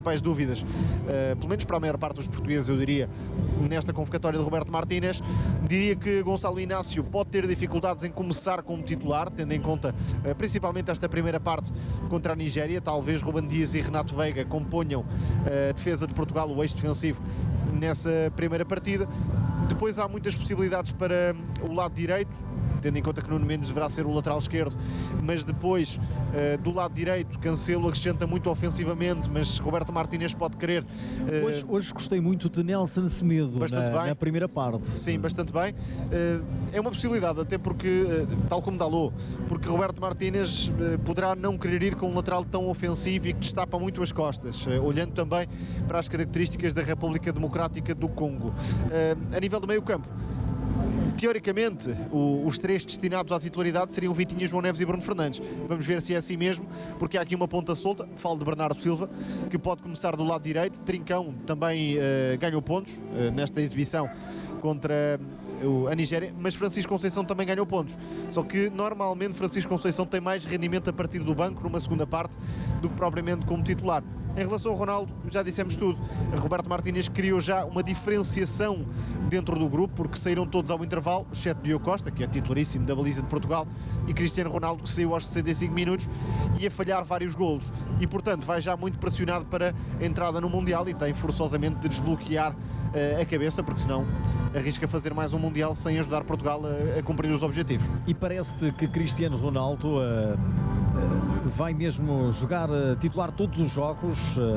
principais dúvidas, pelo menos para a maior parte dos portugueses, eu diria, nesta convocatória de Roberto Martínez. Diria que Gonçalo Inácio pode ter dificuldades em começar como titular, tendo em conta principalmente esta primeira parte contra a Nigéria. Talvez Ruben Dias e Renato Veiga componham a defesa de Portugal, o eixo defensivo, nessa primeira partida. Depois há muitas possibilidades para o lado direito, tendo em conta que Nuno Mendes deverá ser o lateral esquerdo, mas depois do lado direito Cancelo acrescenta muito ofensivamente, mas Roberto Martínez pode querer... Hoje gostei muito de Nelson Semedo na primeira parte. Sim, bastante bem. É uma possibilidade, até porque, tal como Dalot, porque Roberto Martínez poderá não querer ir com um lateral tão ofensivo e que destapa muito as costas, olhando também para as características da República Democrática do Congo. A nível do meio campo, teoricamente, os três destinados à titularidade seriam Vitinha, João Neves e Bruno Fernandes. Vamos ver se é assim mesmo, porque há aqui uma ponta solta. Falo de Bernardo Silva, que pode começar do lado direito. Trincão também ganhou pontos nesta exibição contra a Nigéria, mas Francisco Conceição também ganhou pontos. Só que normalmente Francisco Conceição tem mais rendimento a partir do banco numa segunda parte do que propriamente como titular. Em relação ao Ronaldo, já dissemos tudo. Roberto Martínez criou já uma diferenciação dentro do grupo, porque saíram todos ao intervalo, exceto Diogo Costa, que é titularíssimo da baliza de Portugal, e Cristiano Ronaldo, que saiu aos 65 minutos e a falhar vários golos. E, portanto, vai já muito pressionado para a entrada no Mundial e tem forçosamente de desbloquear a cabeça, porque senão arrisca fazer mais um Mundial sem ajudar Portugal a cumprir os objetivos. E parece-te que Cristiano Ronaldo vai mesmo jogar titular todos os jogos,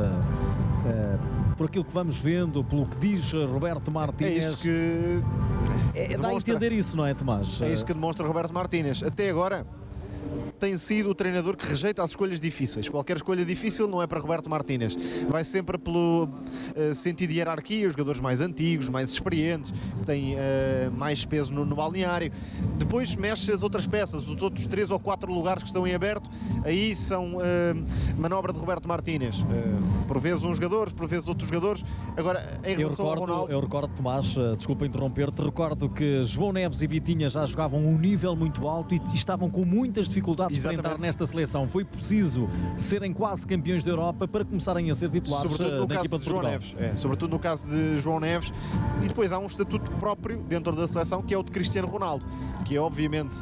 por aquilo que vamos vendo, pelo que diz Roberto Martínez? É isso que dá a entender isso, não é, Tomás? É isso que demonstra Roberto Martínez. Até agora tem sido o treinador que rejeita as escolhas difíceis. Qualquer escolha difícil não é para Roberto Martínez. Vai sempre pelo sentido de hierarquia, os jogadores mais antigos, mais experientes, que têm mais peso no balneário. Depois mexe as outras peças, os outros 3 ou 4 lugares que estão em aberto, aí são manobra de Roberto Martínez. Por vezes uns jogadores, por vezes outros jogadores. Agora, em relação ao Ronaldo... Eu recordo, Tomás, desculpa interromper-te, recordo que João Neves e Vitinha já jogavam um nível muito alto e estavam com muitas dificuldades para entrar nesta seleção. Foi preciso serem quase campeões da Europa para começarem a ser titulares na equipa de Portugal. Sobretudo no caso de João Neves. E depois há um estatuto próprio dentro da seleção, que é o de Cristiano Ronaldo, que é obviamente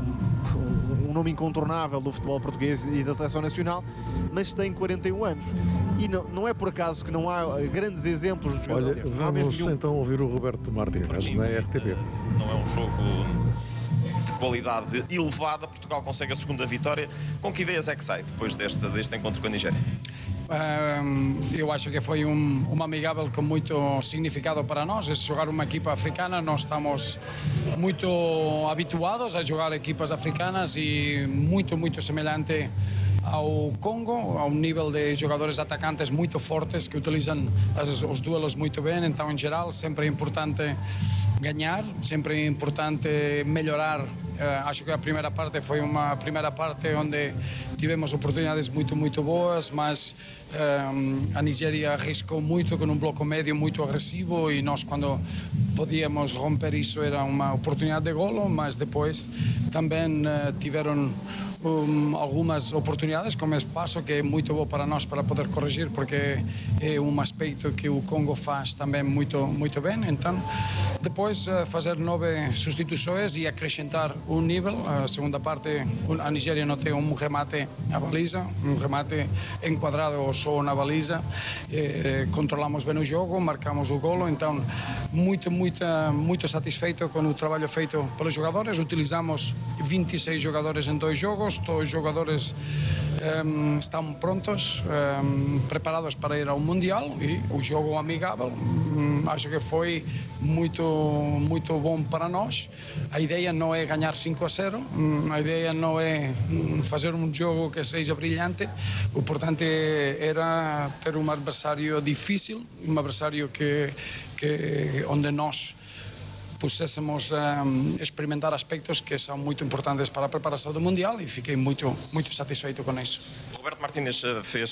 um nome incontornável do futebol português e da seleção nacional, mas tem 41 anos. E não é por acaso que não há grandes exemplos dos jogadores. Olha, vamos então ouvir o Roberto Martínez na RTP. Não é um jogo de qualidade elevada. Portugal consegue a segunda vitória. Com que ideias é que sai depois deste encontro com a Nigéria? Eu acho que foi uma amigável com muito significado para nós. Jogar uma equipa africana, nós estamos muito habituados a jogar equipas africanas e muito semelhante ao Congo, a um nível de jogadores atacantes muito fortes que utilizam os duelos muito bem. Então, em geral, sempre é importante ganhar, sempre é importante melhorar. Acho que a primeira parte foi uma primeira parte onde tivemos oportunidades muito boas, mas a Nigéria arriscou muito com um bloco médio muito agressivo e nós, quando podíamos romper isso, era uma oportunidade de golo, mas depois também tiveram algumas oportunidades como espaço, que é muito bom para nós para poder corrigir, porque é um aspecto que o Congo faz também muito bem. Então, depois fazer 9 substituições e acrescentar um nível. A segunda parte, a Nigéria não tem um remate à baliza, um remate enquadrado ou só na baliza. Controlamos bem o jogo, marcamos o golo. Então, muito satisfeito com o trabalho feito pelos jogadores. Utilizamos 26 jogadores em 2 jogos. Todos os jogadores estão prontos, preparados para ir ao Mundial, e o jogo amigável acho que foi muito bom para nós. A ideia não é ganhar 5-0, a ideia não é fazer um jogo que seja brilhante. O importante era ter um adversário difícil, um adversário onde nós puséssemos a experimentar aspectos que são muito importantes para a preparação do Mundial e fiquei muito satisfeito com isso. Roberto Martínez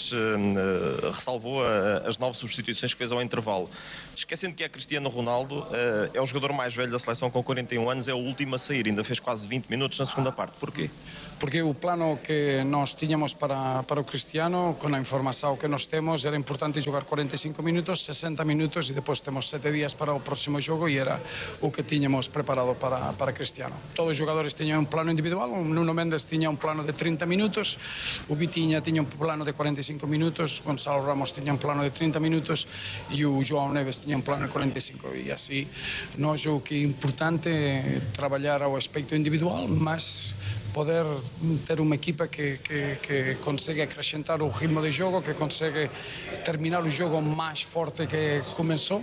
ressalvou as 9 substituições que fez ao intervalo. Esquecendo que é Cristiano Ronaldo, é o jogador mais velho da seleção com 41 anos, é o último a sair, ainda fez quase 20 minutos na segunda parte. Porquê? Porque o plano que nós tínhamos para o Cristiano, com a informação que nós temos, era importante jogar 45 minutos, 60 minutos e depois temos 7 dias para o próximo jogo e era o que tínhamos preparado para Cristiano. Todos os jogadores tinham um plano individual, o Nuno Mendes tinha um plano de 30 minutos, o Vitinha tinha um plano de 45 minutos, Gonçalo Ramos tinha um plano de 30 minutos e o João Neves tinha um plano de 45 e assim nós o que é importante é trabalhar ao aspecto individual, mas poder ter uma equipa que consegue acrescentar o ritmo de jogo, que consegue terminar o jogo mais forte que começou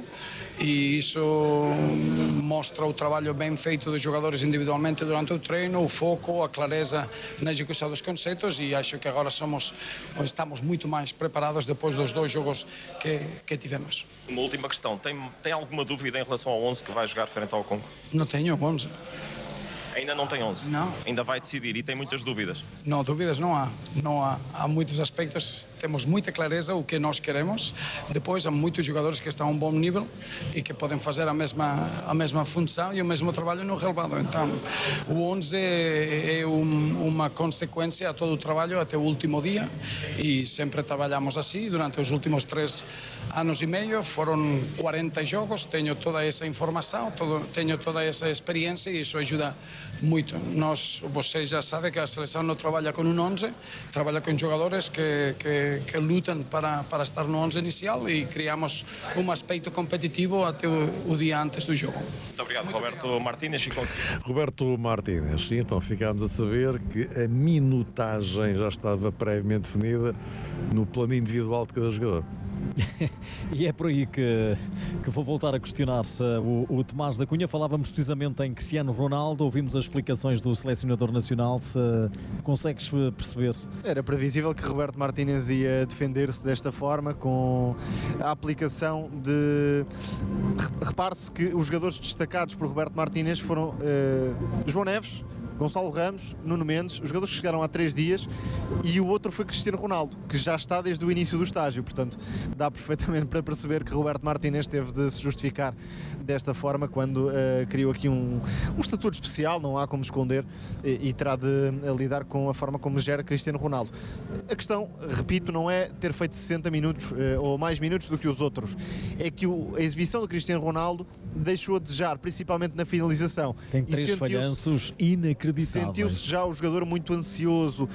e isso mostra o trabalho bem feito dos jogadores individualmente durante o treino, o foco, a clareza na execução dos conceitos e acho que agora estamos muito mais preparados depois dos 2 jogos que tivemos. Uma última questão, tem alguma dúvida em relação ao 11 que vai jogar frente ao Congo? Não tenho 11. Ainda não tem 11? Não. Ainda vai decidir e tem muitas dúvidas? Não, dúvidas não há. Não há. Há muitos aspectos, temos muita clareza o que nós queremos. Depois há muitos jogadores que estão a um bom nível e que podem fazer a mesma função e o mesmo trabalho no relevado. Então, o 11 é uma consequência a todo o trabalho até o último dia e sempre trabalhamos assim. Durante os últimos 3 anos e meio foram 40 jogos, tenho toda essa informação, tenho toda essa experiência e isso ajuda muito. Vocês já sabem que a seleção não trabalha com um 11, trabalha com jogadores que lutam para estar no 11 inicial e criamos um aspecto competitivo até o dia antes do jogo. Muito obrigado, Roberto Martínez. Roberto Martínez, então ficámos a saber que a minutagem já estava previamente definida no plano individual de cada jogador. E é por aí que vou voltar a questionar o Tomás da Cunha. Falávamos precisamente em Cristiano Ronaldo, ouvimos as explicações do selecionador nacional. Consegues perceber? Era previsível que Roberto Martínez ia defender-se desta forma, com a aplicação de... Repare-se que os jogadores destacados por Roberto Martínez foram João Neves, Gonçalo Ramos, Nuno Mendes, os jogadores que chegaram há 3 dias, e o outro foi Cristiano Ronaldo, que já está desde o início do estágio. Portanto, dá perfeitamente para perceber que Roberto Martínez teve de se justificar desta forma quando criou aqui um estatuto especial, não há como esconder, e terá de lidar com a forma como gera Cristiano Ronaldo. A questão, repito, não é ter feito 60 minutos ou mais minutos do que os outros, é que a exibição de Cristiano Ronaldo deixou a desejar, principalmente na finalização. Tem 3 falhanços inacreditáveis. Sentiu-se já o jogador muito ansioso,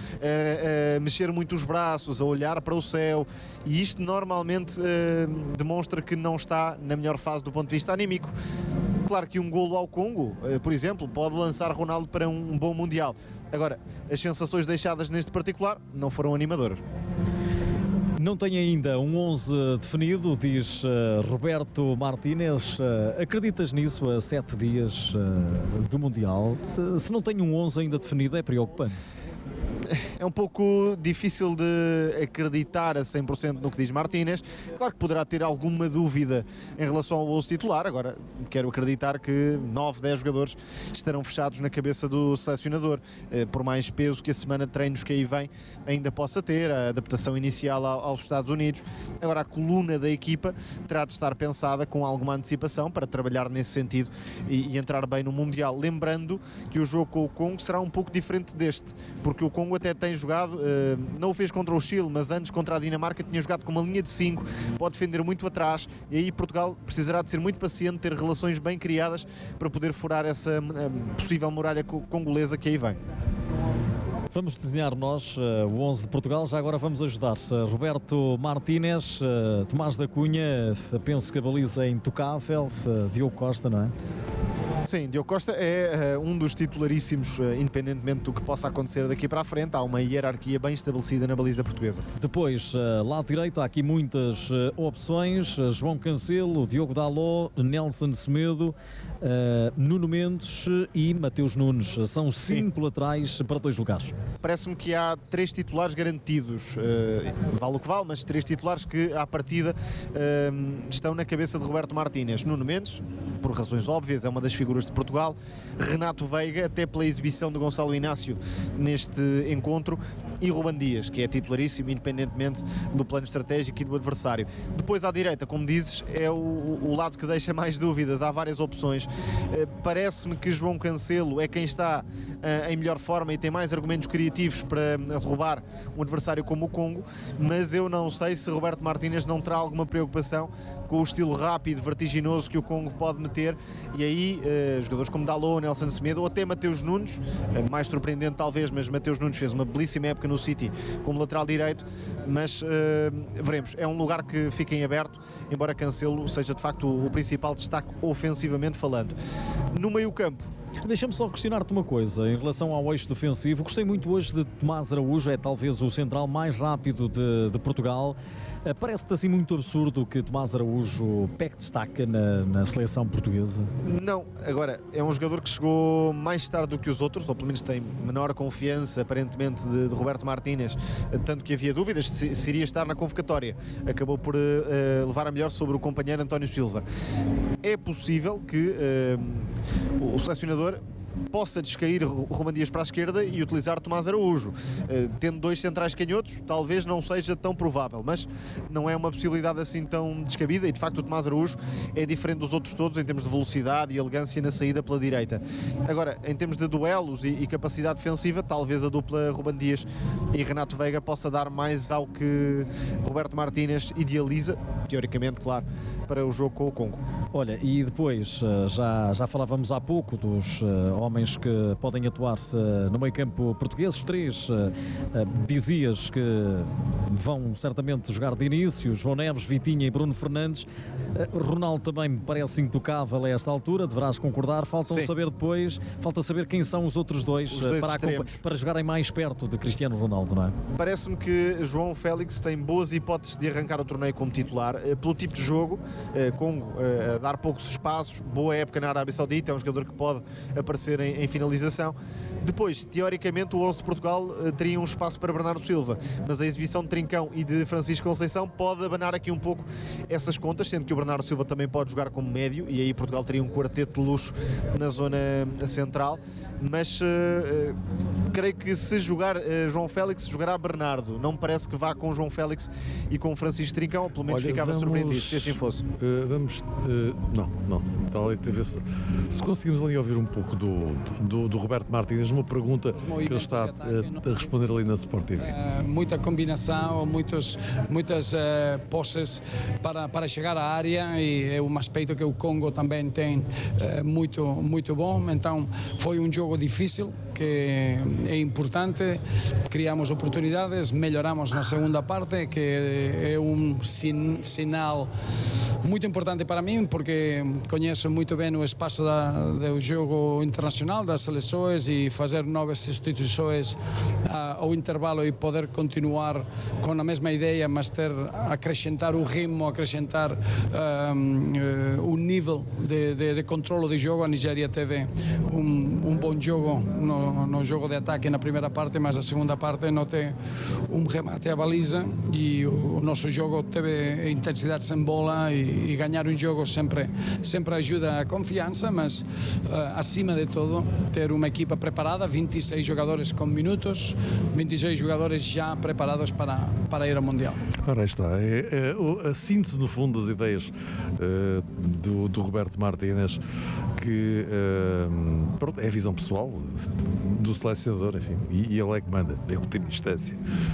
a mexer muito os braços, a olhar para o céu, e isto normalmente demonstra que não está na melhor fase do ponto de vista anímico. Claro que um golo ao Congo, por exemplo, pode lançar Ronaldo para um bom Mundial. Agora, as sensações deixadas neste particular não foram animadoras. Não tem ainda um 11 definido, diz Roberto Martínez. Acreditas nisso a 7 dias do Mundial? Se não tem um 11 ainda definido, é preocupante. É um pouco difícil de acreditar a 100% no que diz Martínez. Claro que poderá ter alguma dúvida em relação ao 11 titular. Agora, quero acreditar que 9, 10 jogadores estarão fechados na cabeça do selecionador. Por mais peso que a semana de treinos que aí vem ainda possa ter, a adaptação inicial aos Estados Unidos. Agora, a coluna da equipa terá de estar pensada com alguma antecipação para trabalhar nesse sentido e entrar bem no Mundial. Lembrando que o jogo com o Congo será um pouco diferente deste, porque o Congo até tem jogado, não o fez contra o Chile, mas antes contra a Dinamarca tinha jogado com uma linha de 5, pode defender muito atrás, e aí Portugal precisará de ser muito paciente, ter relações bem criadas para poder furar essa possível muralha congolesa que aí vem. Vamos desenhar nós o 11 de Portugal, já agora vamos ajudar Roberto Martínez, Tomás da Cunha, penso que a baliza é intocável, Diogo Costa, não é? Sim, Diogo Costa é um dos titularíssimos, independentemente do que possa acontecer daqui para a frente. Há uma hierarquia bem estabelecida na baliza portuguesa. Depois, lado direito, há aqui muitas opções. João Cancelo, Diogo Dalot, Nelson Semedo, Nuno Mendes e Mateus Nunes. São 5 laterais para 2 lugares. Parece-me que há 3 titulares garantidos. Vale o que vale, mas 3 titulares que, à partida, estão na cabeça de Roberto Martínez. Nuno Mendes, por razões óbvias, é uma das figuras Tartarugas de Portugal, Renato Veiga, até pela exibição de Gonçalo Inácio neste encontro, e Ruben Dias, que é titularíssimo, independentemente do plano estratégico e do adversário. Depois, à direita, como dizes, é o lado que deixa mais dúvidas. Há várias opções. Parece-me que João Cancelo é quem está em melhor forma e tem mais argumentos criativos para derrubar um adversário como o Congo, mas eu não sei se Roberto Martínez não terá alguma preocupação com o estilo rápido, vertiginoso que o Congo pode meter, e aí jogadores como Dalot, Nelson Semedo ou até Mateus Nunes, mais surpreendente talvez, mas Mateus Nunes fez uma belíssima época no City como lateral direito, mas veremos. É um lugar que fica em aberto, embora Cancelo seja de facto o principal destaque ofensivamente falando. No meio-campo, deixa-me só questionar-te uma coisa em relação ao eixo defensivo. Gostei muito hoje de Tomás Araújo, é talvez o central mais rápido de Portugal. Parece-te assim muito absurdo que Tomás Araújo pegue destaca na seleção portuguesa? Não, agora é um jogador que chegou mais tarde do que os outros, ou pelo menos tem menor confiança aparentemente de Roberto Martínez, tanto que havia dúvidas se iria estar na convocatória. Acabou por levar a melhor sobre o companheiro António Silva. É possível que o selecionador possa descair Ruben Dias para a esquerda e utilizar Tomás Araújo. Tendo dois centrais canhotos, talvez não seja tão provável, mas não é uma possibilidade assim tão descabida, e de facto o Tomás Araújo é diferente dos outros todos em termos de velocidade e elegância na saída pela direita. Agora, em termos de duelos e capacidade defensiva, talvez a dupla Ruben Dias e Renato Veiga possa dar mais ao que Roberto Martínez idealiza, teoricamente, claro, para o jogo com o Congo. Olha, e depois, já falávamos há pouco dos homens que podem atuar no meio-campo português. Os três dizias que vão certamente jogar de início: João Neves, Vitinha e Bruno Fernandes. Ronaldo também me parece intocável a esta altura, deverás concordar. Falta saber quem são os outros dois, para jogarem mais perto de Cristiano Ronaldo, não é? Parece-me que João Félix tem boas hipóteses de arrancar o torneio como titular, pelo tipo de jogo. Congo a dar poucos espaços, boa época na Arábia Saudita, é um jogador que pode aparecer em finalização. Depois, teoricamente, o 11 de Portugal teria um espaço para Bernardo Silva, mas a exibição de Trincão e de Francisco Conceição pode abanar aqui um pouco essas contas, sendo que o Bernardo Silva também pode jogar como médio, e aí Portugal teria um quarteto de luxo na zona central. Mas creio que se jogar João Félix, jogará Bernardo. Não me parece que vá com João Félix e com Francisco Trincão, ou pelo menos ficava surpreendido se assim fosse. Não. Então, se conseguimos ali ouvir um pouco do Roberto Martínez, uma pergunta que ele está a responder ali na Sport TV. Muita combinação, muitas posses para chegar à área, e é um aspecto que o Congo também tem muito bom. Então foi um jogo difícil, que é importante. Criamos oportunidades, melhoramos na segunda parte, que é um sinal muito importante para mim, porque conheço muito bem o espaço do jogo internacional, das seleções, e fazer novas substituições ao intervalo e poder continuar com a mesma ideia, mas acrescentar o ritmo, acrescentar o nível de controle do jogo. A Nigéria teve um bom jogo no jogo de ataque na primeira parte, mas a segunda parte não tem um remate à baliza, e o nosso jogo teve intensidade sem bola, e ganhar um jogo sempre ajuda a confiança, mas acima de tudo ter uma equipa preparada, 26 jogadores com minutos, 26 jogadores já preparados para ir ao Mundial. Ora, aí está, a síntese no fundo das ideias do Roberto Martínez, que é a visão pessoal do selecionador, enfim, e ele é que manda, em última instância.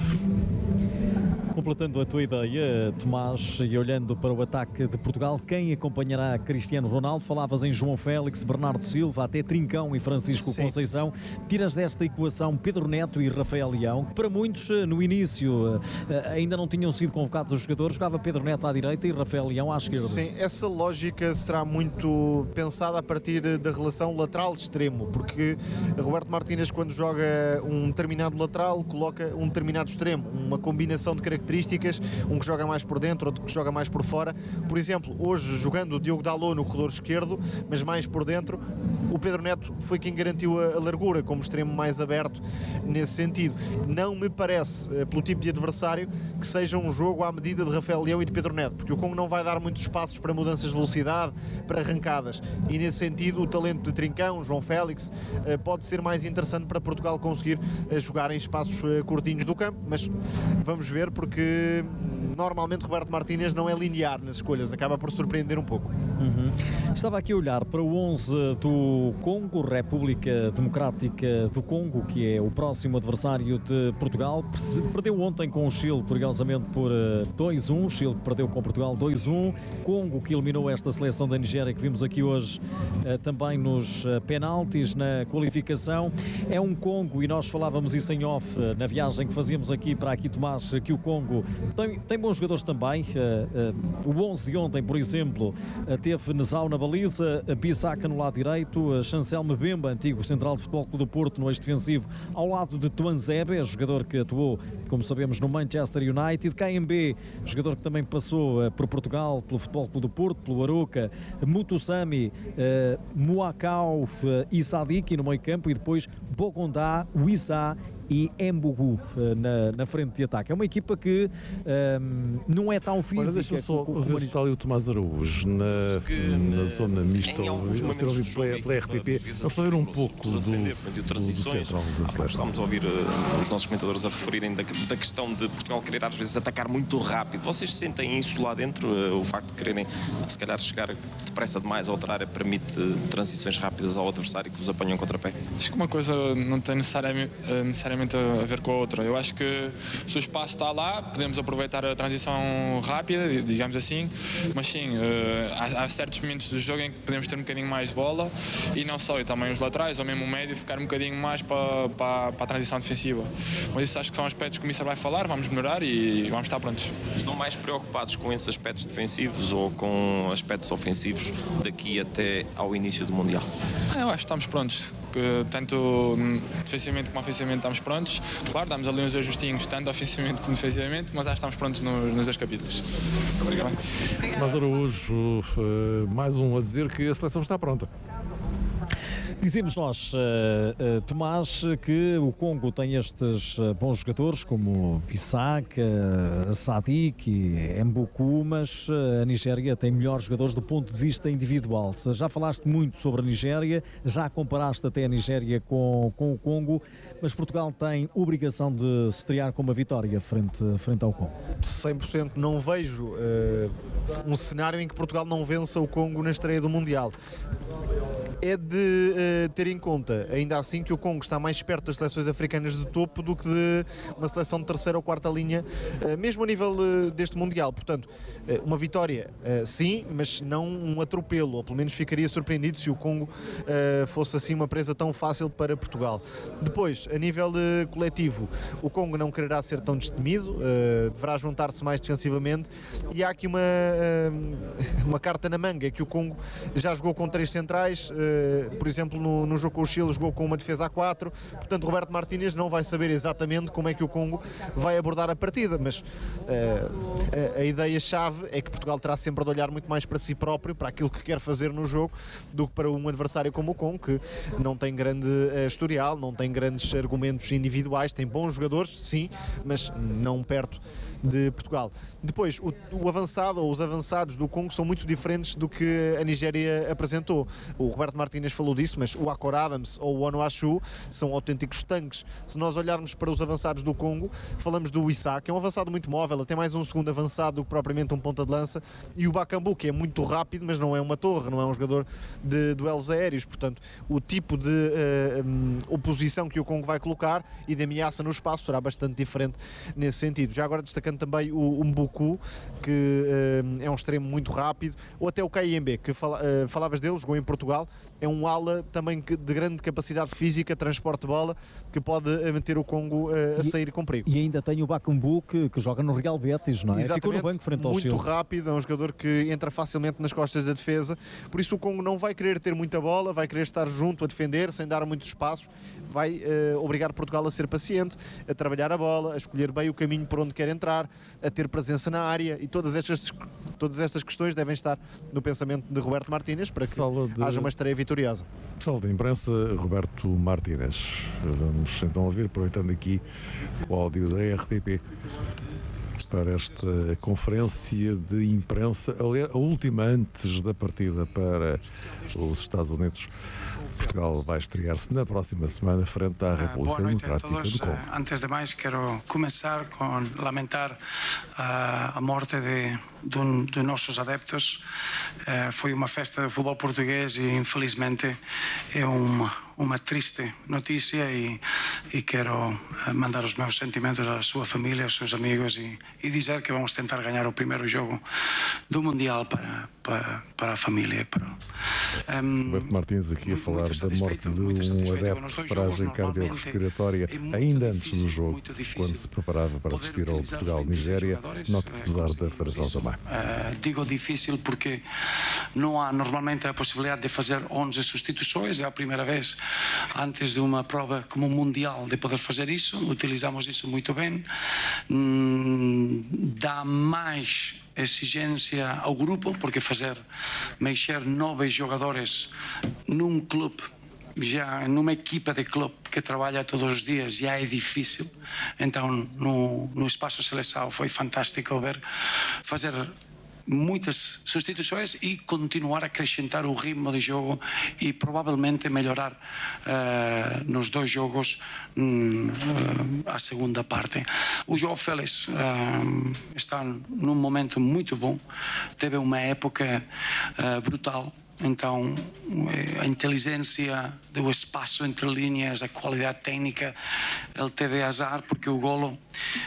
Completando a tua ideia, Tomás, e olhando para o ataque de Portugal, quem acompanhará Cristiano Ronaldo? Falavas em João Félix, Bernardo Silva, até Trincão e Francisco Conceição. Tiras desta equação Pedro Neto e Rafael Leão, que para muitos no início ainda não tinham sido convocados os jogadores. Jogava Pedro Neto à direita e Rafael Leão à esquerda. Sim, essa lógica será muito pensada a partir da relação lateral-extremo, porque Roberto Martínez, quando joga um determinado lateral, coloca um determinado extremo, uma combinação de características características, um que joga mais por dentro, outro que joga mais por fora. Por exemplo, hoje jogando o Diogo Dalot no corredor esquerdo, mas mais por dentro, o Pedro Neto foi quem garantiu a largura como extremo mais aberto nesse sentido. Não me parece, pelo tipo de adversário, que seja um jogo à medida de Rafael Leão e de Pedro Neto, porque o Congo não vai dar muitos espaços para mudanças de velocidade, para arrancadas, e nesse sentido o talento de Trincão, João Félix, pode ser mais interessante para Portugal conseguir jogar em espaços curtinhos do campo, mas vamos ver, porque normalmente Roberto Martínez não é linear nas escolhas, acaba por surpreender um pouco. Estava aqui a olhar para o 11 do Congo, República Democrática do Congo, que é o próximo adversário de Portugal. Perdeu ontem com o Chile, curiosamente, por 2-1. Chile perdeu com Portugal 2-1. Congo, que eliminou esta seleção da Nigéria, que vimos aqui hoje também nos penaltis, na qualificação. É um Congo, e nós falávamos isso em off na viagem que fazíamos aqui para aqui, Tomás, que o Congo tem bons jogadores também. O 11 de ontem, por exemplo, teve Nezau na baliza, Bissaka no lado direito, Chancel Mbemba, antigo central de Futebol Clube do Porto, no eixo defensivo, ao lado de Tuanzebe, jogador que atuou, como sabemos, no Manchester United. KMB, jogador que também passou por Portugal, pelo Futebol Clube do Porto, pelo Aroca, Mutusami, Muakau e Sadiki no meio campo, e depois Bogondá, Wissa e Mbugu na frente de ataque. É uma equipa que não é tão física. Deixa-me só ver se está ali o Tomás Araújo na zona mista, a ser ouvido pela RTP. Vamos ver um pouco do central da seleção. Estamos a ouvir os nossos comentadores a referirem da questão de Portugal querer às vezes atacar muito rápido. Vocês sentem isso lá dentro? O facto de quererem, se calhar, chegar depressa demais ao outra área permite transições rápidas ao adversário que vos apanham em contrapé? Acho que uma coisa não tem necessariamente a ver com a outra. Eu acho que se o espaço está lá, podemos aproveitar a transição rápida, digamos assim, mas sim, há certos momentos do jogo em que podemos ter um bocadinho mais de bola, e não só, e também os laterais, ou mesmo o médio, ficar um bocadinho mais para a transição defensiva. Mas isso acho que são aspectos que o Mister vai falar, vamos melhorar e vamos estar prontos. Estão mais preocupados com esses aspectos defensivos ou com aspectos ofensivos daqui até ao início do Mundial? Eu acho que estamos prontos. Tanto defensivamente como ofensivamente estamos prontos. Claro, damos ali uns ajustinhos, tanto ofensivamente como defensivamente, mas acho que estamos prontos nos dois capítulos. Obrigado. Mas Araújo, mais um a dizer que a seleção está pronta. Dizemos nós, Tomás, que o Congo tem estes bons jogadores como Bissaka, Sadik e Mbuku, mas a Nigéria tem melhores jogadores do ponto de vista individual. Já falaste muito sobre a Nigéria, já comparaste até a Nigéria com o Congo, mas Portugal tem obrigação de se estrear com uma vitória frente ao Congo. 100% não vejo um cenário em que Portugal não vença o Congo na estreia do Mundial. É de ter em conta, ainda assim, que o Congo está mais perto das seleções africanas de topo do que de uma seleção de terceira ou quarta linha, mesmo a nível deste Mundial. Portanto, uma vitória, sim, mas não um atropelo, ou pelo menos ficaria surpreendido se o Congo fosse assim uma presa tão fácil para Portugal. Depois, a nível coletivo, o Congo não quererá ser tão destemido, deverá juntar-se mais defensivamente, e há aqui uma carta na manga, que o Congo já jogou com 3 centrais, por exemplo, no jogo com o Chile jogou com uma defesa a 4, portanto Roberto Martínez não vai saber exatamente como é que o Congo vai abordar a partida, mas a ideia-chave é que Portugal terá sempre de olhar muito mais para si próprio, para aquilo que quer fazer no jogo, do que para um adversário como o Congo, que não tem grande historial, não tem grandes argumentos individuais, tem bons jogadores, sim, mas não perto de Portugal. Depois, o avançado ou os avançados do Congo são muito diferentes do que a Nigéria apresentou. O Roberto Martínez falou disso, mas o Akor Adams ou o Onuachu são autênticos tanques. Se nós olharmos para os avançados do Congo, falamos do Wissa, que é um avançado muito móvel, até mais um segundo avançado do que propriamente um ponta de lança, e o Bakambu, que é muito rápido, mas não é uma torre, não é um jogador de duelos aéreos. Portanto, o tipo de oposição que o Congo vai colocar e de ameaça no espaço será bastante diferente nesse sentido. Já agora destacando também o Mbuku, que é um extremo muito rápido, ou até o KMB, que falavas dele, jogou em Portugal, é um ala também de grande capacidade física, transporte de bola, que pode manter o Congo a sair com perigo. E ainda tem o Bakambu, que joga no Real Betis, não é? Exatamente, ficou no banco frente ao muito Chile. rápido, é um jogador que entra facilmente nas costas da defesa, por isso o Congo não vai querer ter muita bola, vai querer estar junto a defender, sem dar muitos espaços, vai obrigar Portugal a ser paciente, a trabalhar a bola, a escolher bem o caminho por onde quer entrar, continuar a ter presença na área, e todas estas questões devem estar no pensamento de Roberto Martínez para que haja uma estreia vitoriosa. Sala de imprensa, Roberto Martínez. Vamos então ouvir, aproveitando aqui o áudio da RTP, para esta conferência de imprensa, a última antes da partida para os Estados Unidos. Portugal vai estrear-se na próxima semana frente à República Democrática do Congo. Antes de mais, quero começar com lamentar a morte de nossos adeptos. Foi uma festa de futebol português e, infelizmente, é uma triste notícia e quero mandar os meus sentimentos à sua família, aos seus amigos e dizer que vamos tentar ganhar o primeiro jogo do Mundial para a família. Roberto Martínez aqui a falar da morte de um adepto de paragem cardiorrespiratória ainda antes do jogo, quando se preparava para assistir ao Portugal-Nigéria, nota de pesar da Federação também. Digo difícil porque não há normalmente a possibilidade de fazer 11 substituições, é a primeira vez antes de uma prova como o Mundial de poder fazer isso, utilizamos isso muito bem, dá mais exigência ao grupo, porque mexer 9 jogadores num clube, já numa equipa de clube que trabalha todos os dias, já é difícil. Então no espaço de seleção foi fantástico ver fazer muitas substituições e continuar a acrescentar o ritmo de jogo e provavelmente melhorar nos 2 jogos a segunda parte. O João Félix está num momento muito bom, teve uma época brutal. Então, a inteligência do espaço entre linhas, a qualidade técnica, ele teve azar porque o golo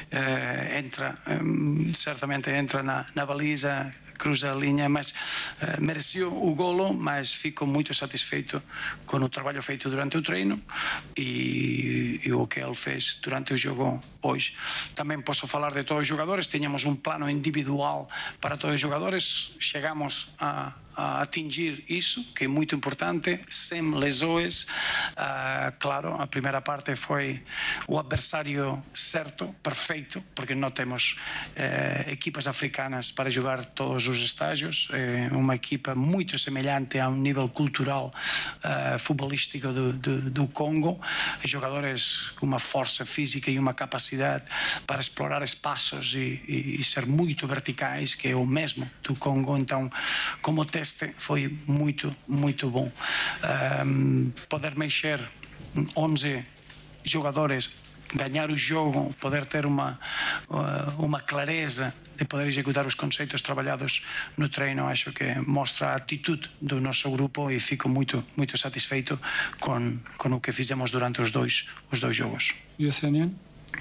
certamente entra na baliza, cruza a linha, mas mereceu o golo, mas fico muito satisfeito com o trabalho feito durante o treino e o que ele fez durante o jogo hoje. Também posso falar de todos os jogadores, tínhamos um plano individual para todos os jogadores, chegamos a atingir isso, que é muito importante, sem lesões. Claro, a primeira parte foi o adversário certo, perfeito, porque não temos equipas africanas para jogar todos os estágios. É uma equipa muito semelhante a um nível cultural futebolístico do Congo. Jogadores com uma força física e uma capacidade para explorar espaços e ser muito verticais, que é o mesmo do Congo. Então, como teste, foi muito, muito bom. Poder mexer 11 jogadores, ganhar o jogo, poder ter uma clareza de poder executar os conceitos trabalhados no treino, acho que mostra a atitude do nosso grupo e fico muito, muito satisfeito com o que fizemos durante os dois jogos. E a Sénian?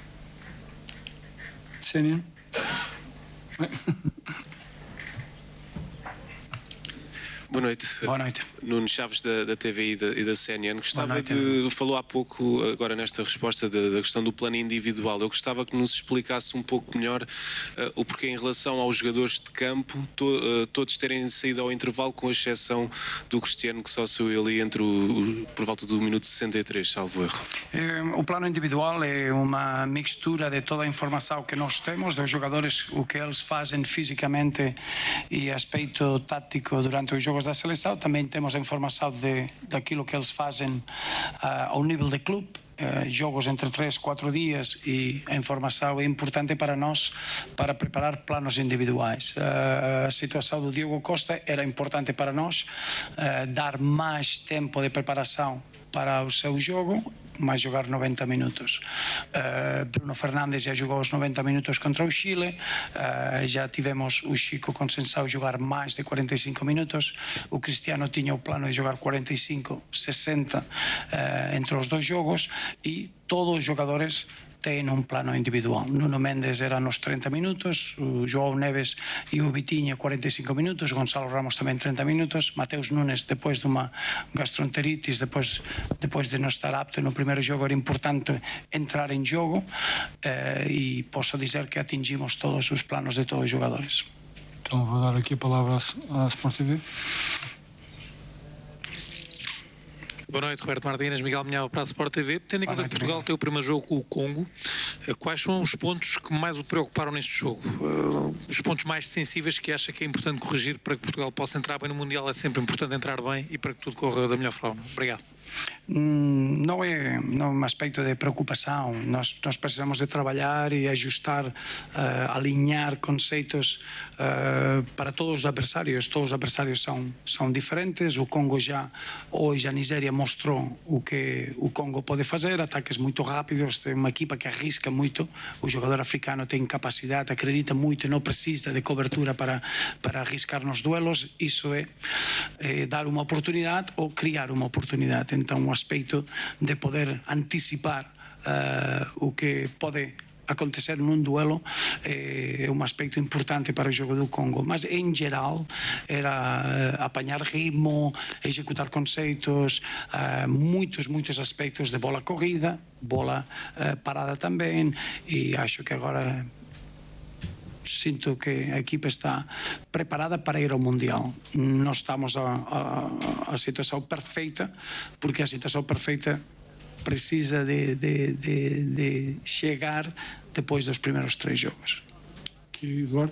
Sénian? Boa noite. Boa noite. Nuno Chaves da TV e da CNN. Gostava falou há pouco, agora nesta resposta, da questão do plano individual. Eu gostava que nos explicasse um pouco melhor o porquê em relação aos jogadores de campo, todos terem saído ao intervalo, com exceção do Cristiano, que só saiu ali por volta do minuto 63, salvo erro. O plano individual é uma mistura de toda a informação que nós temos dos jogadores, o que eles fazem fisicamente e aspecto tático durante os jogos da seleção. Também temos a informação daquilo que eles fazem ao nível de clube, jogos entre 3-4 dias, e a informação é importante para nós para preparar planos individuais. A situação do Diogo Costa era importante para nós, dar mais tempo de preparação para o seu jogo, mas jogar 90 minutos. Bruno Fernandes já jogou os 90 minutos contra o Chile, já tivemos o Chico Conceição jogar mais de 45 minutos, o Cristiano tinha o plano de jogar 45, 60 entre os 2 jogos, e todos os jogadores têm um plano individual. Nuno Mendes era nos 30 minutos, o João Neves e o Vitinha 45 minutos, Gonçalo Ramos também 30 minutos, Mateus Nunes depois de uma gastroenteritis, depois de não estar apto no primeiro jogo, era importante entrar em jogo, e posso dizer que atingimos todos os planos de todos os jogadores. Então vou dar aqui a palavra à Sport TV. Boa noite, Roberto Martínez, Miguel Minhal para a Sport TV. Tendo em conta que Portugal tem o primeiro jogo com o Congo, quais são os pontos que mais o preocuparam neste jogo? Os pontos mais sensíveis que acha que é importante corrigir para que Portugal possa entrar bem no Mundial? É sempre importante entrar bem e para que tudo corra da melhor forma. Obrigado. Não é um aspecto de preocupação. Nós precisamos de trabalhar e ajustar, alinhar conceitos para todos os adversários. Todos os adversários são diferentes. O Congo hoje a Nigéria mostrou o que o Congo pode fazer, ataques muito rápidos, tem uma equipa que arrisca muito. O jogador africano tem capacidade, acredita muito, não precisa de cobertura para arriscar nos duelos. Isso é dar uma oportunidade ou criar uma oportunidade. Então, um aspecto de poder antecipar o que pode acontecer num duelo é um aspecto importante para o jogo do Congo, mas em geral era apanhar ritmo, executar conceitos, muitos aspectos de bola corrida, bola parada também, e acho que agora sinto que a equipa está preparada para ir ao Mundial. Não estamos a situação perfeita, porque a situação perfeita precisa de chegar depois dos primeiros 3 jogos. Aqui, Eduardo.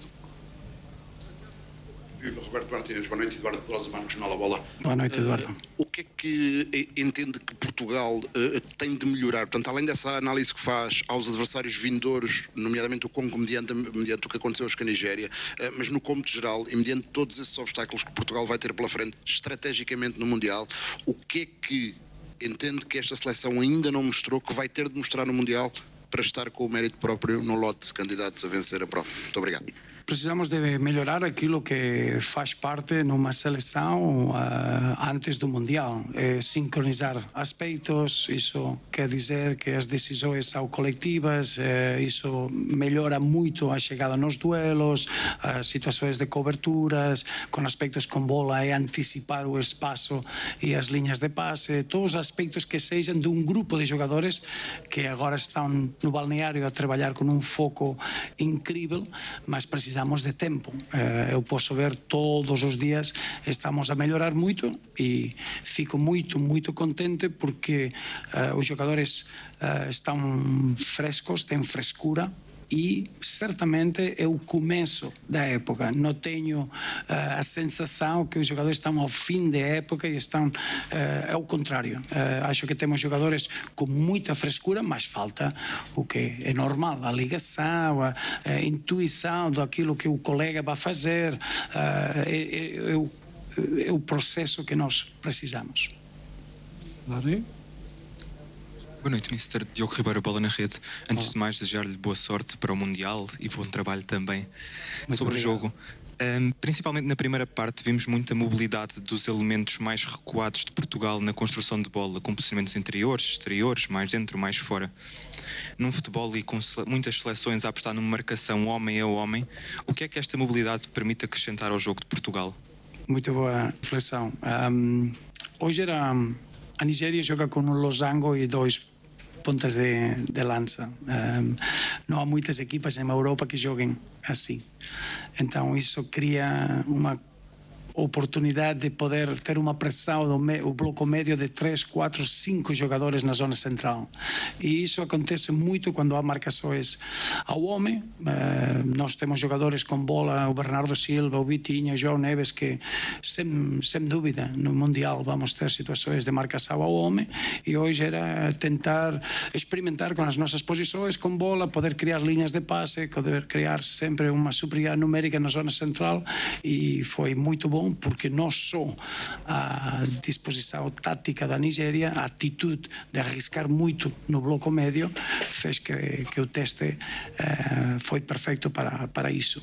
Viva, Roberto Martínez, boa noite. Eduardo Pedrosa, Marcos Jornal A Bola. Boa noite, Eduardo. O que é que entende que Portugal tem de melhorar? Portanto, além dessa análise que faz aos adversários vindouros, nomeadamente o Congo, mediante o que aconteceu hoje com a Nigéria, mas no cômputo geral e mediante todos esses obstáculos que Portugal vai ter pela frente, estrategicamente no Mundial, o que é que entende que esta seleção ainda não mostrou, que vai ter de mostrar no Mundial para estar com o mérito próprio no lote de candidatos a vencer a prova? Muito obrigado. Precisamos de melhorar aquilo que faz parte numa seleção antes do Mundial. Sincronizar aspectos, isso quer dizer que as decisões são coletivas, isso melhora muito a chegada nos duelos, as situações de coberturas, com aspectos com bola, é antecipar o espaço e as linhas de passe, todos os aspectos que sejam de um grupo de jogadores que agora estão no balneário a trabalhar com um foco incrível, mas precisamos de tempo. Eu posso ver todos os dias estamos a melhorar muito e fico muito contente porque os jogadores estão frescos, têm frescura e certamente é o começo da época. Não tenho a sensação que os jogadores estão ao fim da época e estão ao contrário. Acho que temos jogadores com muita frescura, mas falta o que é normal, a ligação, a intuição daquilo que o colega vai fazer, é o processo que nós precisamos. Boa noite, Mr. Diogo Ribeiro, Bola na Rede. Antes de mais, desejar-lhe boa sorte para o Mundial e bom trabalho também. Muito sobre obrigado. o jogo. Principalmente na primeira parte, vimos muita mobilidade dos elementos mais recuados de Portugal na construção de bola, com posicionamentos interiores, exteriores, mais dentro, mais fora. Num futebol e com muitas seleções a apostar numa marcação homem a homem, o que é que esta mobilidade permite acrescentar ao jogo de Portugal? Muito boa reflexão. Hoje a Nigéria joga com um losango e 2 pontas de lança. Não há muitas equipas na Europa que joguem assim. Então isso cria uma oportunidade de poder ter uma pressão do bloco médio de 3, 4, 5 jogadores na zona central. E isso acontece muito quando há marcações ao homem. Nós temos jogadores com bola, o Bernardo Silva, o Vitinha, o João Neves, que sem dúvida no Mundial vamos ter situações de marcação ao homem, e hoje era tentar experimentar com as nossas posições com bola, poder criar linhas de passe, poder criar sempre uma superioridade numérica na zona central, e foi muito bom porque não só a disposição tática da Nigéria, a atitude de arriscar muito no bloco médio fez que o teste foi perfeito para isso.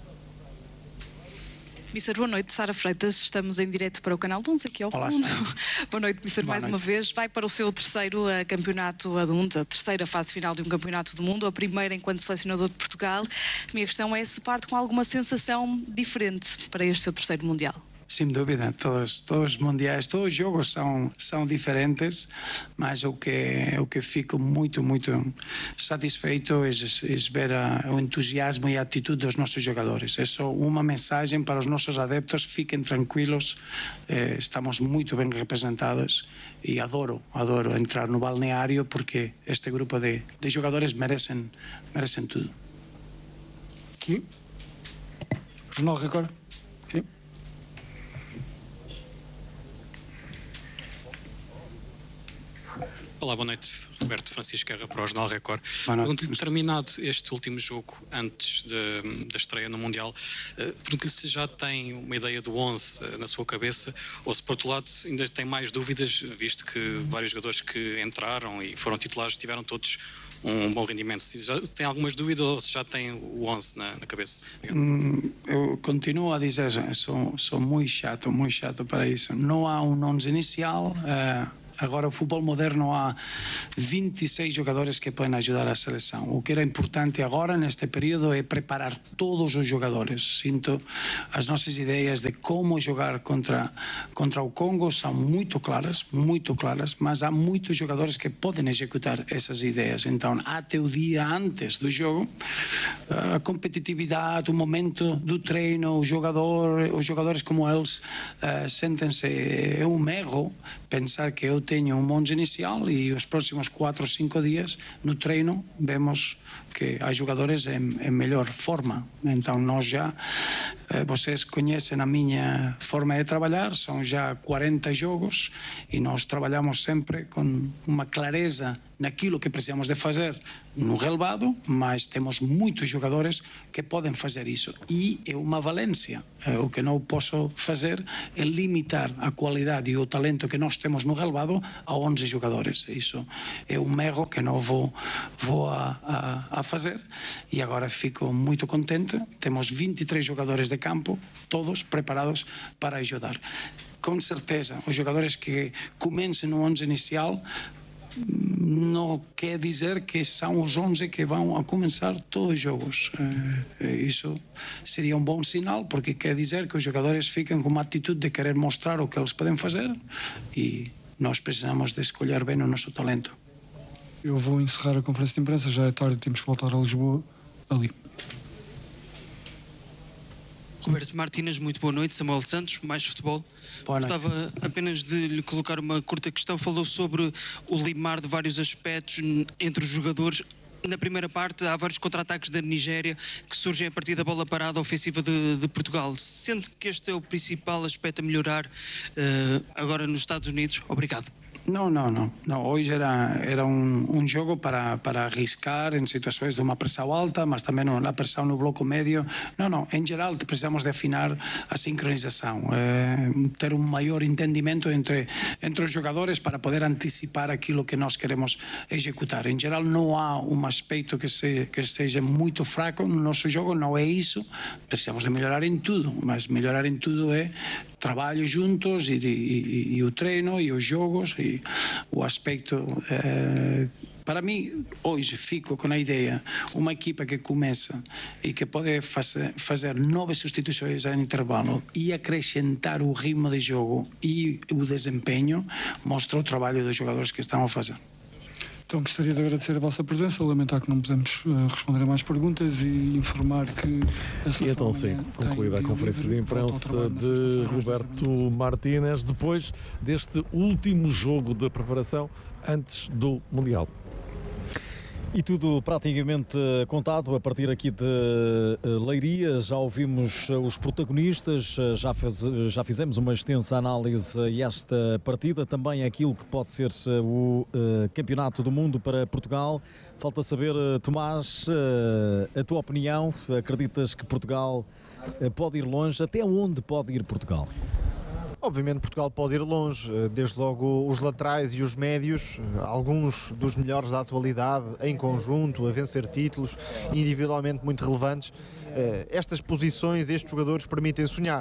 Mister, boa noite. Sara Freitas, estamos em direto para o Canal 11 aqui ao fundo. Boa noite, Mister, mais uma vez. Vai para o seu terceiro campeonato do mundo, a terceira fase final de um campeonato do mundo, a primeira enquanto selecionador de Portugal. A minha questão é se parte com alguma sensação diferente para este seu terceiro Mundial. Sem dúvida, todos os mundiais, todos os jogos são diferentes, mas o que fico muito satisfeito é ver o entusiasmo e a atitude dos nossos jogadores. É só uma mensagem para os nossos adeptos: fiquem tranquilos, estamos muito bem representados e adoro entrar no balneário porque este grupo de jogadores merecem tudo. Aqui, Jornal Record. Aqui. Olá, boa noite. Roberto Francisco Guerra para o Jornal Record. Pergunto-lhe, terminado este último jogo antes da estreia no Mundial, pergunto-lhe se já tem uma ideia do 11 na sua cabeça ou se, por outro lado, ainda tem mais dúvidas, visto que vários jogadores que entraram e foram titulares tiveram todos um bom rendimento. Se já tem algumas dúvidas ou se já tem o 11 na cabeça? Eu continuo a dizer, sou muito chato para isso. Não há um 11 inicial. Agora, o futebol moderno, há 26 jogadores que podem ajudar a seleção. O que era importante agora, neste período, é preparar todos os jogadores. Sinto as nossas ideias de como jogar contra o Congo são muito claras, mas há muitos jogadores que podem executar essas ideias. Então, até o dia antes do jogo, a competitividade, o momento do treino, os jogadores como eles sentem-se. É um erro pensar que eu tenho um monte inicial e os próximos 4 ou 5 dias no treino vemos que há jogadores em melhor forma. Então nós já, vocês conhecem a minha forma de trabalhar, são já 40 jogos e nós trabalhamos sempre com uma clareza naquilo que precisamos de fazer no relevado, mas temos muitos jogadores que podem fazer isso e é uma valência. O que não posso fazer é limitar a qualidade e o talento que nós temos no relevado a 11 jogadores. Isso é um erro que não vou a fazer e agora fico muito contente. Temos 23 jogadores de campo, todos preparados para ajudar. Com certeza, os jogadores que comecem no 11 inicial não quer dizer que são os 11 que vão a começar todos os jogos. Isso seria um bom sinal, porque quer dizer que os jogadores ficam com uma atitude de querer mostrar o que eles podem fazer e nós precisamos de escolher bem o nosso talento. Eu vou encerrar a conferência de imprensa, já é tarde, temos que voltar a Lisboa, ali. Roberto Martínez, muito boa noite. Samuel Santos, Mais Futebol. Gostava apenas de lhe colocar uma curta questão. Falou sobre o limar de vários aspectos entre os jogadores. Na primeira parte, há vários contra-ataques da Nigéria que surgem a partir da bola parada ofensiva de Portugal. Sente que este é o principal aspecto a melhorar agora nos Estados Unidos? Obrigado. Não. Hoje era um jogo para arriscar em situações de uma pressão alta, mas também na pressão no bloco médio. Não. Em geral, precisamos de afinar a sincronização, ter um maior entendimento entre os jogadores para poder antecipar aquilo que nós queremos executar. Em geral, não há um aspecto que seja muito fraco no nosso jogo, não é isso. Precisamos de melhorar em tudo, mas melhorar em tudo é trabalho juntos e o treino e os jogos e o aspecto. Para mim, hoje fico com a ideia, uma equipa que começa e que pode fazer 9 substituições em intervalo e acrescentar o ritmo de jogo e o desempenho, mostra o trabalho dos jogadores que estão a fazer. Então gostaria de agradecer a vossa presença, lamentar que não podemos responder a mais perguntas e informar que... E então sim, concluída a conferência de imprensa de Roberto Martínez, depois deste último jogo de preparação antes do Mundial. E tudo praticamente contado a partir aqui de Leiria. Já ouvimos os protagonistas, já fizemos uma extensa análise a esta partida, também aquilo que pode ser o Campeonato do Mundo para Portugal. Falta saber, Tomás, a tua opinião. Acreditas que Portugal pode ir longe? Até onde pode ir Portugal? Obviamente Portugal pode ir longe, desde logo os laterais e os médios, alguns dos melhores da atualidade, em conjunto, a vencer títulos, individualmente muito relevantes. Estas posições, estes jogadores permitem sonhar.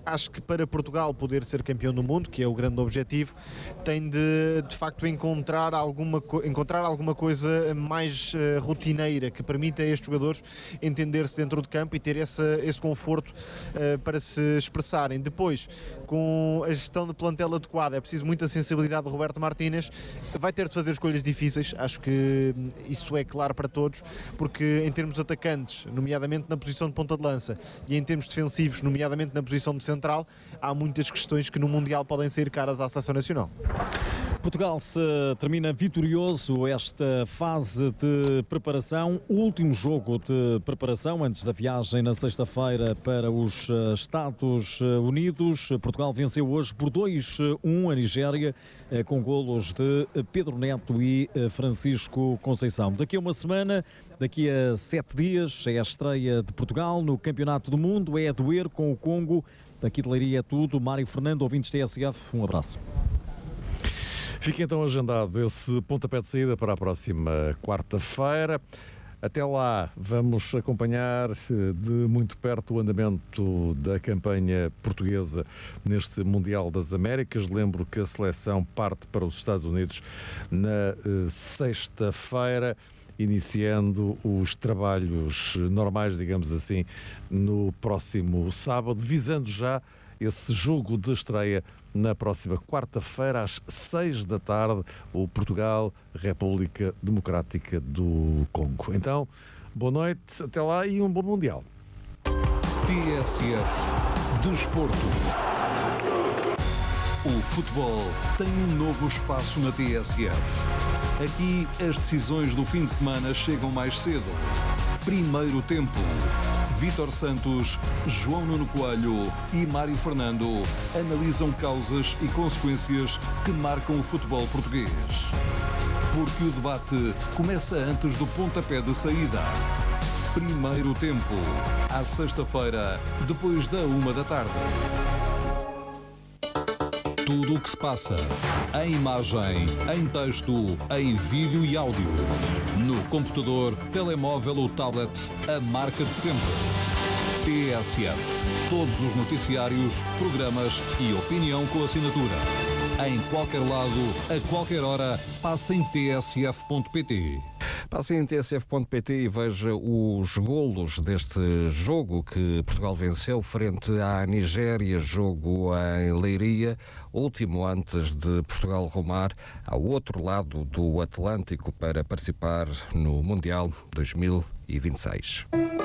Acho que para Portugal poder ser campeão do mundo, que é o grande objetivo, tem de facto encontrar alguma coisa mais rotineira, que permita a estes jogadores entender-se dentro de campo e ter esse conforto para se expressarem. Depois, com a gestão de plantel adequada, é preciso muita sensibilidade de Roberto Martínez, vai ter de fazer escolhas difíceis, acho que isso é claro para todos, porque em termos atacantes, nomeadamente na posição de ponta de lança, e em termos defensivos, nomeadamente na posição de central, há muitas questões que no Mundial podem ser caras à Seleção Nacional. Portugal termina vitorioso esta fase de preparação, último jogo de preparação antes da viagem na sexta-feira para os Estados Unidos. Portugal venceu hoje por 2-1 a Nigéria, com golos de Pedro Neto e Francisco Conceição. Daqui a uma semana, daqui a 7 dias, é a estreia de Portugal no Campeonato do Mundo, é a doer com o Congo. Daqui de Leiria é tudo. Mário Fernando, ouvintes TSF, um abraço. Fica então agendado esse pontapé de saída para a próxima quarta-feira. Até lá vamos acompanhar de muito perto o andamento da campanha portuguesa neste Mundial das Américas. Lembro que a seleção parte para os Estados Unidos na sexta-feira, iniciando os trabalhos normais, digamos assim, no próximo sábado, visando já esse jogo de estreia na próxima quarta-feira, às 6 da tarde, o Portugal, República Democrática do Congo. Então, boa noite, até lá e um bom Mundial. TSF Desporto. O futebol tem um novo espaço na TSF. Aqui, as decisões do fim de semana chegam mais cedo. Primeiro tempo. Vítor Santos, João Nuno Coelho e Mário Fernando analisam causas e consequências que marcam o futebol português. Porque o debate começa antes do pontapé de saída. Primeiro tempo, à sexta-feira, depois da 1 da tarde. Tudo o que se passa, em imagem, em texto, em vídeo e áudio. No computador, telemóvel ou tablet, a marca de sempre. TSF. Todos os noticiários, programas e opinião com assinatura. Em qualquer lado, a qualquer hora, passe em tsf.pt. Passe em tsf.pt e veja os golos deste jogo que Portugal venceu frente à Nigéria, jogo em Leiria, último antes de Portugal rumar ao outro lado do Atlântico para participar no Mundial 2026.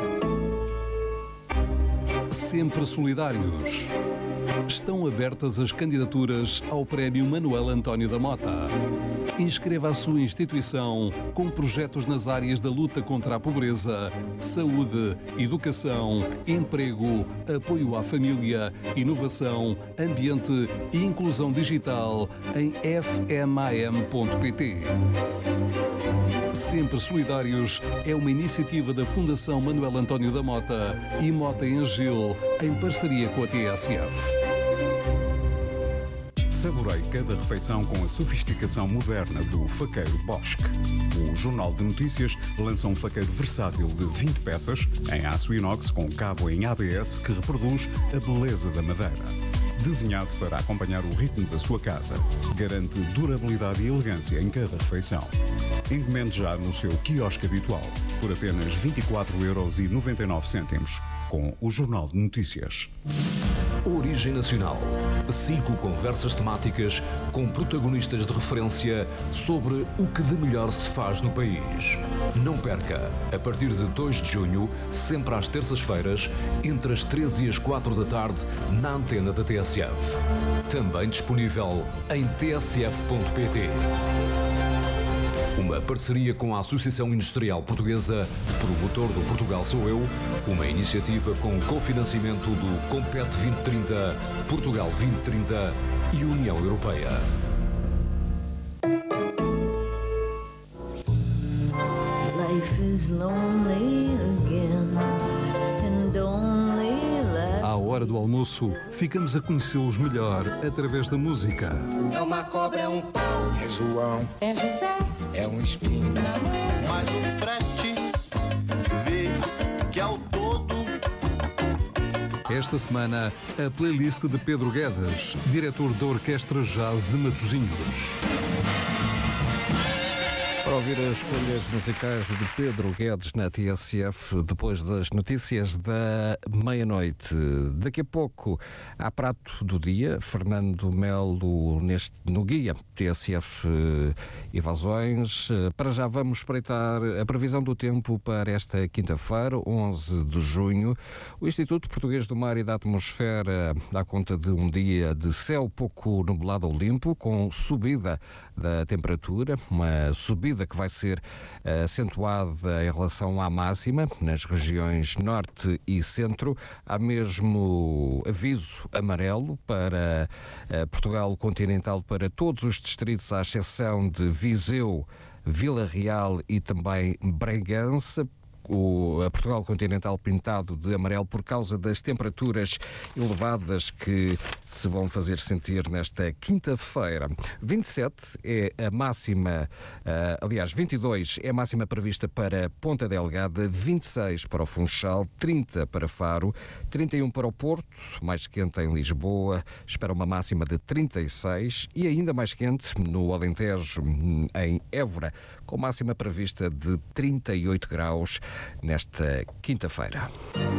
Sempre solidários. Estão abertas as candidaturas ao Prémio Manuel António da Mota. Inscreva a sua instituição com projetos nas áreas da luta contra a pobreza, saúde, educação, emprego, apoio à família, inovação, ambiente e inclusão digital em fmam.pt. Sempre Solidários é uma iniciativa da Fundação Manuel António da Mota e Mota em Gil, em parceria com a TSF. Saborei cada refeição com a sofisticação moderna do faqueiro Bosch. O Jornal de Notícias lança um faqueiro versátil de 20 peças, em aço inox com cabo em ABS que reproduz a beleza da madeira. Desenhado para acompanhar o ritmo da sua casa, garante durabilidade e elegância em cada refeição. Encomende já no seu quiosque habitual, por apenas 24,99€, com o Jornal de Notícias. Origem Nacional. 5 conversas temáticas com protagonistas de referência sobre o que de melhor se faz no país. Não perca, a partir de 2 de junho, sempre às terças-feiras, entre as 13 e as 4 da tarde, na antena da TSF. Também disponível em tsf.pt. Uma parceria com a Associação Industrial Portuguesa, promotor do Portugal Sou Eu, uma iniciativa com cofinanciamento do Compete 2030, Portugal 2030 e União Europeia. Life is lonely again, and only À hora do almoço, ficamos a conhecê-los melhor através da música. É uma cobra, é um pau. É João. É José. É um espinho. Mas o frete vê que ao todo Esta semana, a playlist de Pedro Guedes, diretor da Orquestra Jazz de Matosinhos. Para ouvir as escolhas musicais de Pedro Guedes na TSF, depois das notícias da meia-noite. Daqui a pouco, há prato do dia, Fernando Melo no guia TSF Evasões. Para já vamos espreitar a previsão do tempo para esta quinta-feira, 11 de junho. O Instituto Português do Mar e da Atmosfera dá conta de um dia de céu pouco nublado ou limpo, com subida da temperatura, uma subida que vai ser acentuada em relação à máxima nas regiões norte e centro. Há mesmo aviso amarelo para Portugal continental, para todos os distritos, à exceção de Viseu, Vila Real e também Bragança. A Portugal continental pintado de amarelo por causa das temperaturas elevadas que se vão fazer sentir nesta quinta-feira. 27 é a máxima, 22 é a máxima prevista para Ponta Delgada, 26 para o Funchal, 30 para Faro, 31 para o Porto, mais quente em Lisboa, espera uma máxima de 36 e ainda mais quente no Alentejo, em Évora, com máxima prevista de 38 graus nesta quinta-feira.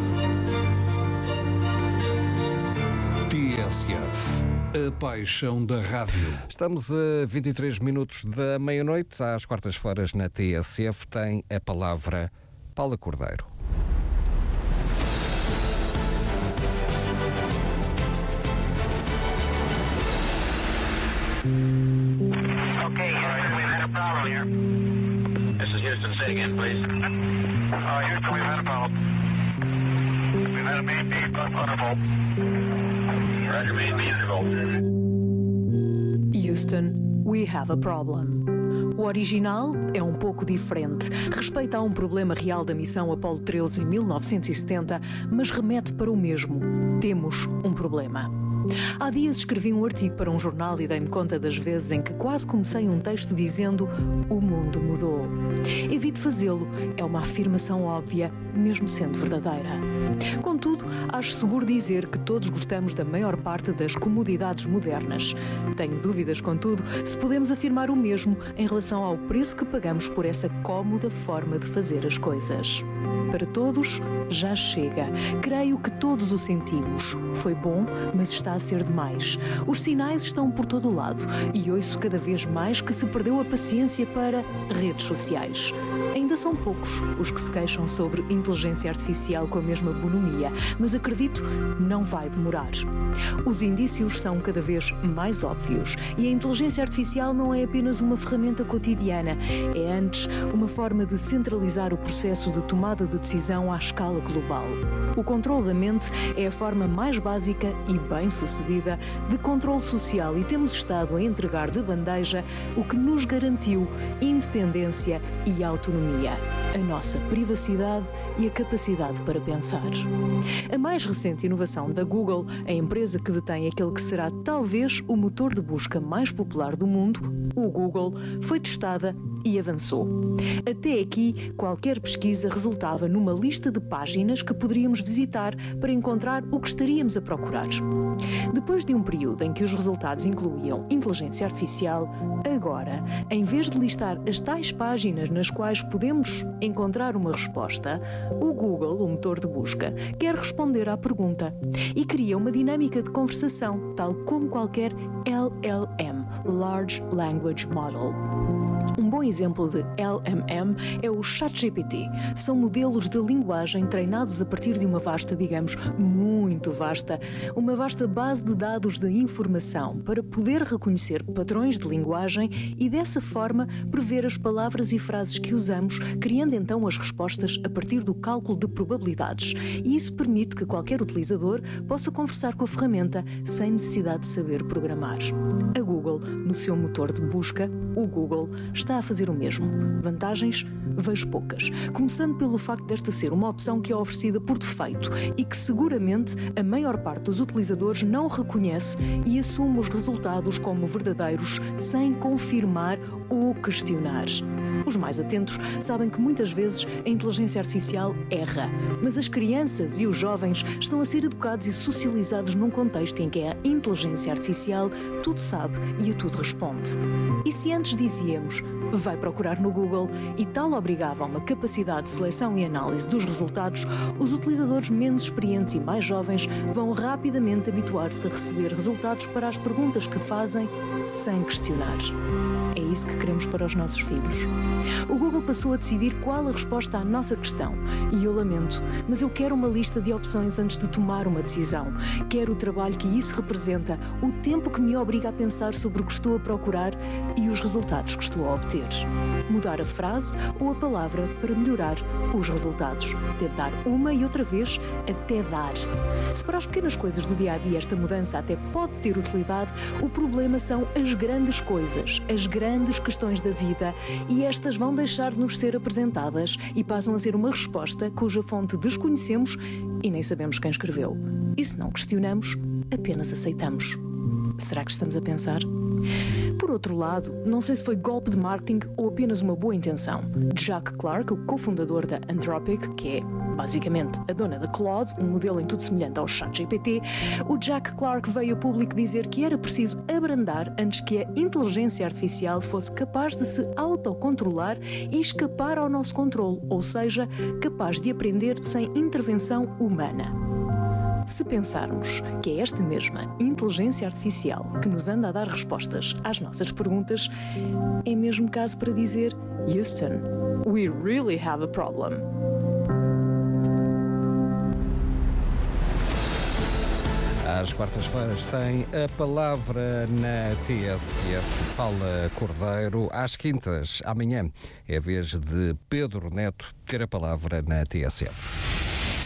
TSF, a paixão da rádio. Estamos a 23 minutos da meia-noite. Às quartas-feiras na TSF tem a palavra Paula Cordeiro. Okay, Houston, we've had a problem here. This is Houston. Say again, please. Houston, we've had a problem. We've had a main beam undervolt. Roger, main beam undervolt. Houston, we have a problem. O original é um pouco diferente. Respeita a um problema real da missão Apollo 13 em 1970, mas remete para o mesmo. Temos um problema. Há dias escrevi um artigo para um jornal e dei-me conta das vezes em que quase comecei um texto dizendo "o mundo mudou". Evito fazê-lo, é uma afirmação óbvia, mesmo sendo verdadeira. Contudo, acho seguro dizer que todos gostamos da maior parte das comodidades modernas. Tenho dúvidas, contudo, se podemos afirmar o mesmo em relação ao preço que pagamos por essa cómoda forma de fazer as coisas. Para todos, já chega. Creio que todos o sentimos. Foi bom, mas está a ser demais. Os sinais estão por todo o lado e ouço cada vez mais que se perdeu a paciência para redes sociais. Ainda são poucos os que se queixam sobre inteligência artificial com a mesma bonomia, mas acredito, não vai demorar. Os indícios são cada vez mais óbvios e a inteligência artificial não é apenas uma ferramenta cotidiana, é antes uma forma de centralizar o processo de tomada de decisão à escala global. O controle da mente é a forma mais básica e bem-sucedida de controle social e temos estado a entregar de bandeja o que nos garantiu independência e autonomia, a nossa privacidade e a capacidade para pensar. A mais recente inovação da Google, a empresa que detém aquele que será talvez o motor de busca mais popular do mundo, o Google, foi testada e avançou. Até aqui, qualquer pesquisa resultava numa lista de páginas que poderíamos visitar para encontrar o que estaríamos a procurar. Depois de um período em que os resultados incluíam inteligência artificial, agora, em vez de listar as tais páginas nas quais podemos encontrar uma resposta, o Google, o motor de busca, quer responder à pergunta e cria uma dinâmica de conversação, tal como qualquer LLM, Large Language Model. Um bom exemplo de LMM é o ChatGPT. São modelos de linguagem treinados a partir de uma vasta, digamos, muito vasta, uma vasta base de dados de informação para poder reconhecer padrões de linguagem e dessa forma prever as palavras e frases que usamos, criando então as respostas a partir do cálculo de probabilidades. E isso permite que qualquer utilizador possa conversar com a ferramenta sem necessidade de saber programar. A Google, no seu motor de busca, o Google, está a fazer o mesmo. Vantagens? Vejo poucas. Começando pelo facto desta ser uma opção que é oferecida por defeito e que seguramente a maior parte dos utilizadores não reconhece e assume os resultados como verdadeiros sem confirmar ou questionar. Os mais atentos sabem que muitas vezes a inteligência artificial erra, mas as crianças e os jovens estão a ser educados e socializados num contexto em que a inteligência artificial tudo sabe e a tudo responde. E se antes dizíamos, vai procurar no Google e tal obrigava a uma capacidade de seleção e análise dos resultados, os utilizadores menos experientes e mais jovens vão rapidamente habituar-se a receber resultados para as perguntas que fazem sem questionar. É isso que queremos para os nossos filhos. O Google passou a decidir qual a resposta à nossa questão. E eu lamento, mas eu quero uma lista de opções antes de tomar uma decisão. Quero o trabalho que isso representa, o tempo que me obriga a pensar sobre o que estou a procurar e os resultados que estou a obter. Mudar a frase ou a palavra para melhorar os resultados. Tentar uma e outra vez até dar. Se para as pequenas coisas do dia-a-dia esta mudança até pode ter utilidade, o problema são as grandes coisas, as grandes questões da vida, e estas vão deixar de nos ser apresentadas e passam a ser uma resposta cuja fonte desconhecemos e nem sabemos quem escreveu. E se não questionamos, apenas aceitamos. Será que estamos a pensar? Por outro lado, não sei se foi golpe de marketing ou apenas uma boa intenção. Jack Clark, o cofundador da Anthropic, que é basicamente a dona da Claude, um modelo em tudo semelhante ao ChatGPT, o Jack Clark veio a público dizer que era preciso abrandar antes que a inteligência artificial fosse capaz de se autocontrolar e escapar ao nosso controle, ou seja, capaz de aprender sem intervenção humana. Se pensarmos que é esta mesma inteligência artificial que nos anda a dar respostas às nossas perguntas, é mesmo caso para dizer: Houston, we really have a problem. Às quartas-feiras tem a palavra na TSF Paula Cordeiro. Às quintas, amanhã, é a vez de Pedro Neto ter a palavra na TSF.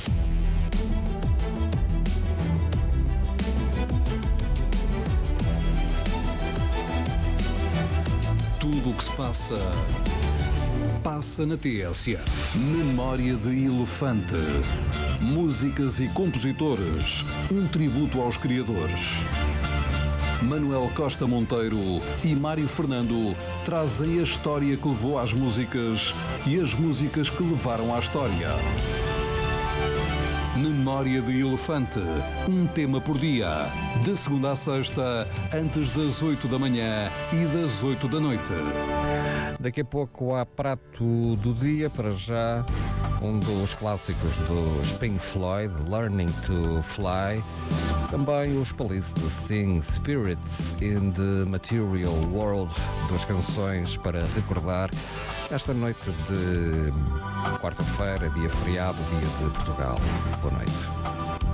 Tudo o que se passa, passa na TSF. Memória de Elefante. Músicas e compositores. Um tributo aos criadores. Manuel Costa Monteiro e Mário Fernando trazem a história que levou às músicas e as músicas que levaram à história. Memória de Elefante. Um tema por dia. De segunda à sexta, antes das 8 da manhã e das 8 da noite. Daqui a pouco há prato do dia. Para já, um dos clássicos dos Pink Floyd, Learning to Fly. Também os Police de Sting, Spirits in the Material World. Duas canções para recordar esta noite de quarta-feira, dia feriado, dia de Portugal. Boa noite.